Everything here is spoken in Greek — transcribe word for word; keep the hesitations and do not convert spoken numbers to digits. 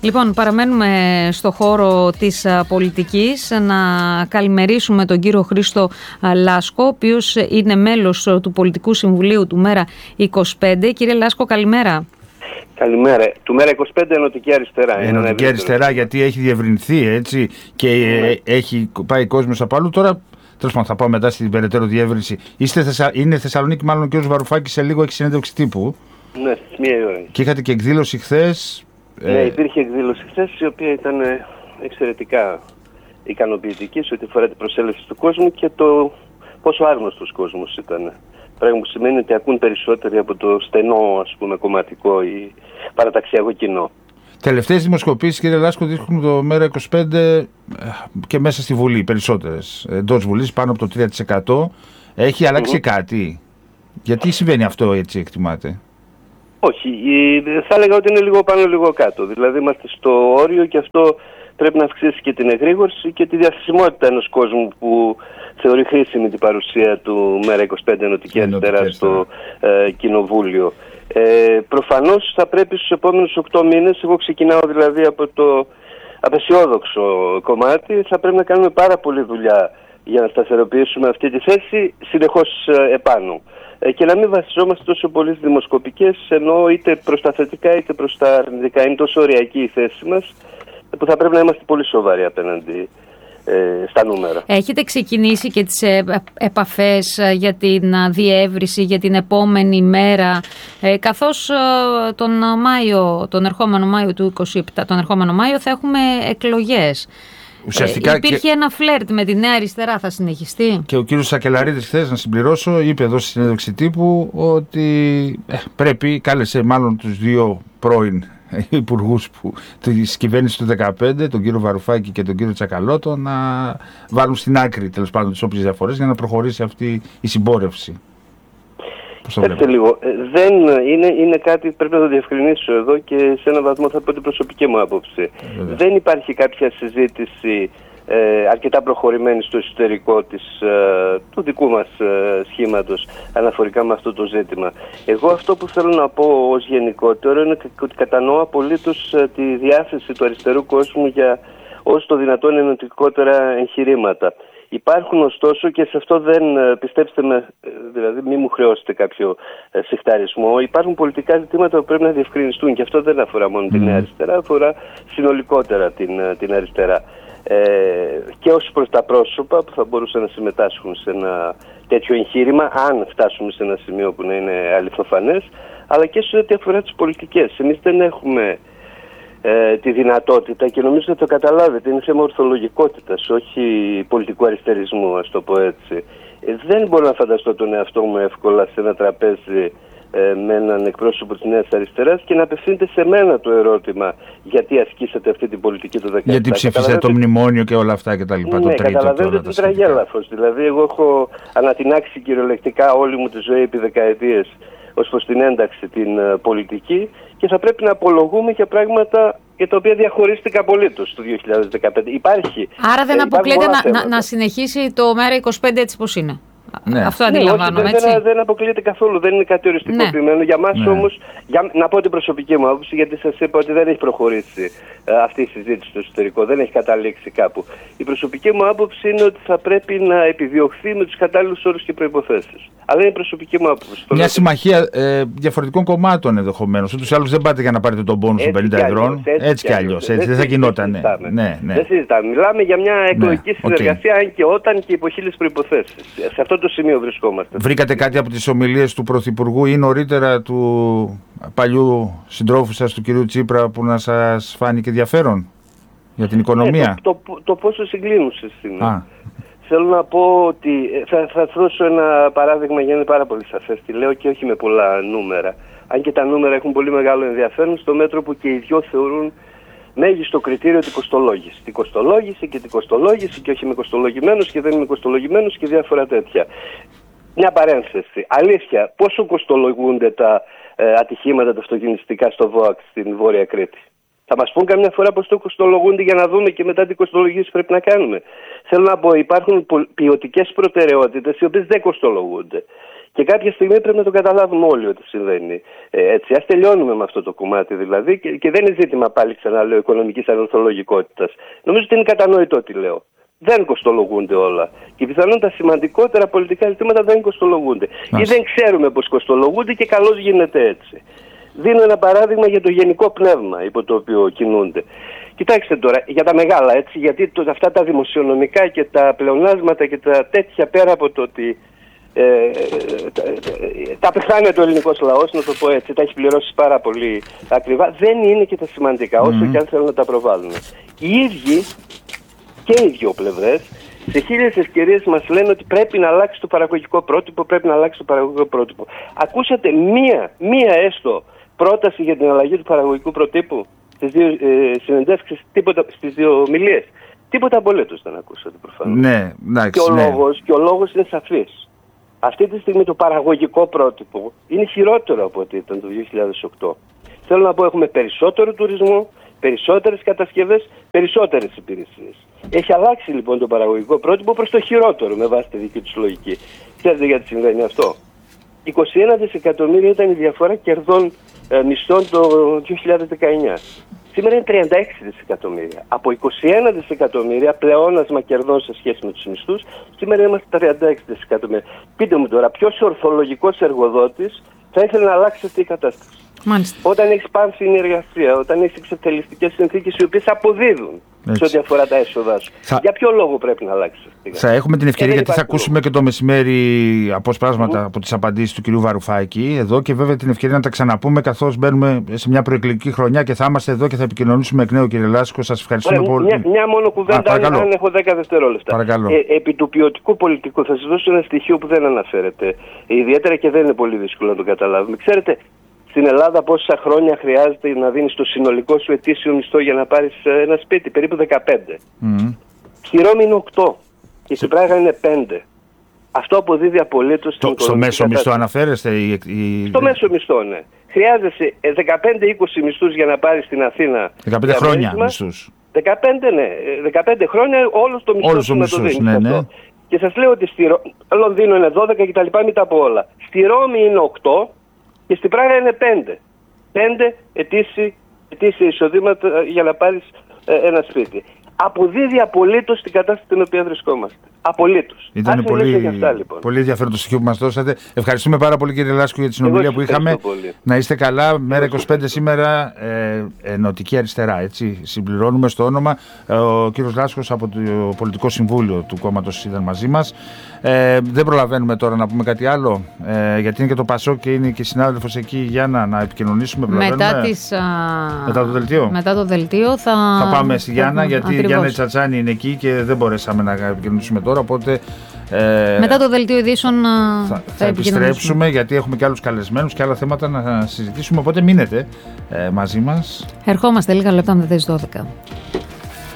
Λοιπόν, παραμένουμε στο χώρο της πολιτικής. Να καλημερίσουμε τον κύριο Χρήστο Λάσκο, ο οποίος είναι μέλος του Πολιτικού Συμβουλίου του Μέρα είκοσι πέντε. Κύριε Λάσκο, καλημέρα. Καλημέρα. Του Μέρα είκοσι πέντε Ενωτική Αριστερά. Ενωτική Αριστερά, γιατί έχει διευρυνθεί, έτσι, και ναι. έχει πάει κόσμος από αλλού. Τώρα, τέλος πάντων, θα πάω μετά στην περαιτέρω διεύρυνση. Είστε Θεσσα... Είναι Θεσσαλονίκη, μάλλον ο κ. Βαρουφάκης σε λίγο έχει συνέντευξη τύπου. Ναι, στις μία ώρα. Και είχατε και εκδήλωση χθες. Ναι, υπήρχε εκδήλωση χθες, η οποία ήταν εξαιρετικά ικανοποιητική σε ό,τι αφορά την προσέλευση του κόσμου και το πόσο άγνωστος κόσμος ήταν. Πράγμα που σημαίνει ότι ακούν περισσότεροι από το στενό, ας πούμε, κομματικό ή παραταξιακό κοινό. Τελευταίες δημοσκοπήσεις, κύριε Λάσκο, δείχνουν το Μέρα είκοσι πέντε και μέσα στη Βουλή, περισσότερες. Εντός Βουλής πάνω από το τρία τοις εκατό. Έχει αλλάξει mm-hmm. κάτι? Γιατί συμβαίνει αυτό, έτσι εκτιμάτε? Όχι, θα έλεγα ότι είναι λίγο πάνω λίγο κάτω. Δηλαδή είμαστε στο όριο και αυτό πρέπει να αυξήσει και την εγρήγορση και τη διαθεσιμότητα ενός κόσμου που θεωρεί χρήσιμη την παρουσία του Μέρα είκοσι πέντε Ενωτική Αριστερά στο ε, Κοινοβούλιο. Ε, προφανώς θα πρέπει στους επόμενους οκτώ μήνες, εγώ ξεκινάω δηλαδή από το απεσιόδοξο κομμάτι, θα πρέπει να κάνουμε πάρα πολλή δουλειά για να σταθεροποιήσουμε αυτή τη θέση συνεχώς ε, επάνω. Ε, και να μην βασιζόμαστε τόσο πολύ στις δημοσκοπικές, ενώ είτε προς τα θετικά είτε προς τα αρνητικά. Είναι τόσο ωριακή η θέση μας, που θα πρέπει να είμαστε πολύ σοβαροί απέναντι ε, στα νούμερα. Έχετε ξεκινήσει και τις ε, επαφές για την διεύρυνση, για την επόμενη μέρα, ε, καθώς ε, τον Μάιο, τον ερχόμενο Μάιο του είκοσι επτά, τον ερχόμενο Μάιο θα έχουμε εκλογές. Ουσιαστικά ε, υπήρχε και... ένα φλερτ με τη Νέα Αριστερά, θα συνεχιστεί? Και ο κύριος Σακελαρίδης χθες, να συμπληρώσω, είπε εδώ στη συνέντευξη τύπου ότι ε, πρέπει, κάλεσε μάλλον τους δύο πρώην υπουργούς της κυβέρνησης του δεκαπέντε, τον κύριο Βαρουφάκη και τον κύριο Τσακαλώτο, να βάλουν στην άκρη, τέλος πάντων, τις όποιες διαφορές για να προχωρήσει αυτή η συμπόρευση. Έρχεται λίγο. Δεν είναι, είναι κάτι που πρέπει να το διευκρινίσω εδώ και σε έναν βαθμό θα πω την προσωπική μου άποψη. Βέβαια. Δεν υπάρχει κάποια συζήτηση ε, αρκετά προχωρημένη στο εσωτερικό της, ε, του δικού μας ε, σχήματος αναφορικά με αυτό το ζήτημα. Εγώ αυτό που θέλω να πω ως γενικότερο είναι ότι κατανοώ απολύτως ε, τη διάθεση του αριστερού κόσμου για όσο το δυνατόν ενωτικότερα εγχειρήματα. Υπάρχουν ωστόσο, και σε αυτό δεν, πιστέψτε με, δηλαδή μην μου χρεώσετε κάποιο ε, συχταρισμό, υπάρχουν πολιτικά ζητήματα που πρέπει να διευκρινιστούν και αυτό δεν αφορά μόνο mm. την αριστερά, αφορά συνολικότερα την, την αριστερά. Ε, και ως προς τα πρόσωπα που θα μπορούσαν να συμμετάσχουν σε ένα τέτοιο εγχείρημα, αν φτάσουμε σε ένα σημείο που να είναι αληθοφανές, αλλά και σε ό,τι αφορά τις πολιτικές. Εμείς δεν έχουμε Ε, τη δυνατότητα, και νομίζω ότι το καταλάβετε, είναι θέμα ορθολογικότητας, όχι πολιτικού αριστερισμού, ας το πω έτσι. Ε, δεν μπορώ να φανταστώ τον εαυτό μου εύκολα σε ένα τραπέζι ε, με έναν εκπρόσωπο της Νέας Αριστεράς και να απευθύνεται σε μένα το ερώτημα γιατί ασκήσατε αυτή την πολιτική του δεκαεπτά. Γιατί ψήφισε το μνημόνιο και όλα αυτά και τα λοιπά. Ναι, καταλαβαίνετε τι τραγέλαφος. Δηλαδή εγώ έχω ανατινάξει κυριολεκτικά όλη μου τη ζωή επί δεκαετίες ως προς την ένταξη την uh, πολιτική και θα πρέπει να απολογούμε για πράγματα για τα οποία διαχωρίστηκα απολύτως το δύο χιλιάδες δεκαπέντε. Υπάρχει. Άρα δεν ε, αποκλείεται να, να, να συνεχίσει το Μέρα είκοσι πέντε έτσι πως είναι. Ναι. Αυτό αντιλαμβάνομαι, ναι, έτσι. Δεν, δεν αποκλείεται καθόλου, δεν είναι κάτι οριστικοποιημένο. Ναι. Για μας ναι. όμως, για, να πω την προσωπική μου άποψη, γιατί σας είπα ότι δεν έχει προχωρήσει ε, αυτή η συζήτηση στο εσωτερικό, δεν έχει καταλήξει κάπου. Η προσωπική μου άποψη είναι ότι θα πρέπει να επιδιωχθεί με τους κατάλληλους όρους και προϋποθέσεις. Αλλά είναι η προσωπική μου άποψη. Μια συμμαχία ε, διαφορετικών κομμάτων ενδεχομένως. Ούτως ή άλλως δεν πάτε για να πάρετε τον πόνους των πενήντα ευρώ. Έτσι κι αλλιώς. Δεν θα γινόταν. Δεν συζητάμε. Μιλάμε για μια εκλογική συνεργασία, αν και όταν και υπό χίλιες προϋποθέσεις. Σε αυτό το σημείο βρισκόμαστε. Βρήκατε κάτι από τις ομιλίες του Πρωθυπουργού ή νωρίτερα του παλιού συντρόφου σας, του κυρίου Τσίπρα, που να σας φάνηκε ενδιαφέρον για την οικονομία? Ε, το, το, το πόσο συγκλίνουσες είναι. Α. Θέλω να πω ότι θα, θα δώσω ένα παράδειγμα για να είναι πάρα πολύ σαφές. Τι λέω και όχι με πολλά νούμερα. Αν και τα νούμερα έχουν πολύ μεγάλο ενδιαφέρον, στο μέτρο που και οι δυο θεωρούν μέγιστο κριτήριο την κοστολόγηση. Την κοστολόγηση και την κοστολόγηση και όχι με κοστολογημένος και δεν είμαι κοστολογημένος και διάφορα τέτοια. Μια παρένθεση. Αλήθεια, πόσο κοστολογούνται τα ε, ατυχήματα τα αυτοκινηστικά στο ΒΟΑΚ στην Βόρεια Κρήτη? Θα μας πούν καμιά φορά πώς το κοστολογούνται για να δούμε και μετά τι κοστολογήσεις πρέπει να κάνουμε. Θέλω να πω, υπάρχουν ποιοτικές προτεραιότητες οι οποίες δεν κοστολογούνται. Και κάποια στιγμή πρέπει να το καταλάβουμε όλοι ότι συμβαίνει ε, έτσι. Ας τελειώνουμε με αυτό το κομμάτι δηλαδή και, και δεν είναι ζήτημα πάλι ξαναλέω οικονομικής ανορθολογικότητας. Νομίζω ότι είναι κατανοητό τι λέω. Δεν κοστολογούνται όλα. Και πιθανόν τα σημαντικότερα πολιτικά ζητήματα δεν κοστολογούνται. Ή δεν ξέρουμε πώς κοστολογούνται και καλώς γίνεται έτσι. Δίνω ένα παράδειγμα για το γενικό πνεύμα υπό το οποίο κινούνται. Κοιτάξτε τώρα, για τα μεγάλα έτσι, γιατί το, αυτά τα δημοσιονομικά και τα πλεονάσματα και τα τέτοια πέρα από το ότι ε, τα, τα πεθάνεται ο ελληνικός λαός, να το πω έτσι, τα έχει πληρώσει πάρα πολύ ακριβά, δεν είναι και τα σημαντικά, όσο mm. και αν θέλουν να τα προβάλλουν. Οι ίδιοι και οι δύο πλευρές σε χίλιες ευκαιρίες μας λένε ότι πρέπει να αλλάξει το παραγωγικό πρότυπο, πρέπει να αλλάξει το παραγωγικό πρότυπο. Ακούσατε μία, μία έστω πρόταση για την αλλαγή του παραγωγικού προτύπου στις δύο ε, συνεντεύξεις, τίποτα, στις δύο ομιλίες? Τίποτα απολύτως δεν ακούσατε προφανώς. Ναι, εντάξει, και, ο ναι. λόγος, και ο λόγος είναι σαφής. Αυτή τη στιγμή το παραγωγικό πρότυπο είναι χειρότερο από ό,τι ήταν το δύο χιλιάδες οκτώ. Θέλω να πω, έχουμε περισσότερο τουρισμό, περισσότερες κατασκευές, περισσότερες υπηρεσίες. Έχει αλλάξει λοιπόν το παραγωγικό πρότυπο προς το χειρότερο με βάση τη δική τους λογική. Ξέρετε γιατί συμβαίνει αυτό? είκοσι ένα δισεκατομμύρια ήταν η διαφορά κερδών ε, μισθών το δύο χιλιάδες δεκαεννιά. Σήμερα είναι τριάντα έξι δισεκατομμύρια. Από είκοσι ένα δισεκατομμύρια πλεόνασμα κερδών σε σχέση με τους μισθούς, σήμερα είμαστε τριάντα έξι δισεκατομμύρια. Πείτε μου τώρα, ποιος ορθολογικός εργοδότης θα ήθελε να αλλάξει αυτή η κατάσταση? Μάλιστα. Όταν έχεις πάνθηνη εργασία, όταν έχεις εξευτελιστικές συνθήκες οι οποίες αποδίδουν έτσι. Σε ό,τι αφορά τα έσοδά σου. Θα... Για ποιο λόγο πρέπει να αλλάξει αυτή? Θα έχουμε την ευκαιρία, γιατί θα ακούσουμε και το μεσημέρι αποσπάσματα mm. από τις απαντήσεις του κυρίου Βαρουφάκη εδώ, και βέβαια την ευκαιρία να τα ξαναπούμε καθώς μπαίνουμε σε μια προεκλογική χρονιά και θα είμαστε εδώ και θα επικοινωνήσουμε εκ νέου, κύριε Λάσκο. Σας ευχαριστούμε Ωραία, πολύ. Μια, μια μόνο κουβέντα, αν, αν έχω δέκα δευτερόλεπτα. Ε, επί του ποιοτικού πολιτικού, θα σας δώσω ένα στοιχείο που δεν αναφέρεται. Ιδιαίτερα και δεν είναι πολύ δύσκολο να το καταλάβουμε. Ξέρετε, στην Ελλάδα πόσα χρόνια χρειάζεται να δίνεις το συνολικό σου ετήσιο μισθό για να πάρεις ένα σπίτι? Περίπου δεκαπέντε. Mm. Στη Ρώμη είναι οκτώ και στην Πράγα είναι πέντε. Αυτό αποδίδει απολύτως στην οικονομική. Στο μέσο μισθό αναφέρεστε? Η, η... Στο μέσο μισθό, ναι. Χρειάζεσαι δεκαπέντε είκοσι μισθούς για να πάρεις στην Αθήνα. δεκαπέντε χρόνια μισθούς. δεκαπέντε, ναι. δεκαπέντε χρόνια όλος το μισθό σου να το δίνεις. Ναι, ναι. Και σας λέω ότι στη Ρο... Λονδίνο είναι δώδεκα και τα λοιπά, μην τα πω όλα. Στη Ρώμη είναι οκτώ. Και στην Πράγα είναι πέντε. Πέντε ετήσια εισοδήματα για να πάρεις ε, ένα σπίτι. Αποδίδει απολύτως την κατάσταση στην οποία βρισκόμαστε. Απολύτως. Ήταν πολύ, αυτά, λοιπόν. πολύ ενδιαφέρον το στοιχείο που μας δώσατε. Ευχαριστούμε πάρα πολύ, κύριε Λάσκο, για τη συνομιλία που είχαμε. Πολύ. Να είστε καλά. Μέρα είκοσι πέντε σήμερα, ε, Ενωτική Αριστερά. Έτσι. Συμπληρώνουμε στο όνομα. Ε, ο κύριος Λάσκος από το Πολιτικό Συμβούλιο του κόμματος ήταν μαζί μας. Ε, δεν προλαβαίνουμε τώρα να πούμε κάτι άλλο, ε, γιατί είναι και το Πασόκ και είναι και συνάδελφος εκεί. Γιάννα, να επικοινωνήσουμε. Μετά, τις, α... μετά το δελτίο. Μετά το δελτίο θα, θα πάμε στη Γιάννα, γιατί ακριβώς. η Γιάννα Τσατσάνη είναι εκεί και δεν μπορέσαμε να επικοινωνήσουμε τώρα. Οπότε, ε, μετά το δελτίο ειδήσεων θα, θα, θα επιστρέψουμε, γιατί έχουμε και άλλους καλεσμένους και άλλα θέματα να συζητήσουμε. Οπότε μείνετε ε, μαζί μας. Ερχόμαστε λίγα λεπτά μετά τις δώδεκα.